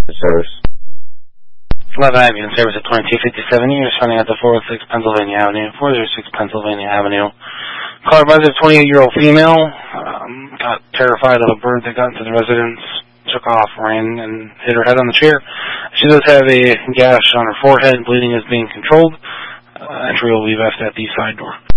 Service. 11 Ambulance Service at 2257. You're responding at the 406 Pennsylvania Avenue. 406 Pennsylvania Avenue. Caller advisor, 28-year-old female. Got terrified of a bird that got into the residence. Took off, ran, and hit her head on the chair. She does have a gash on her forehead. Bleeding is being controlled. Entry will be best at the side door.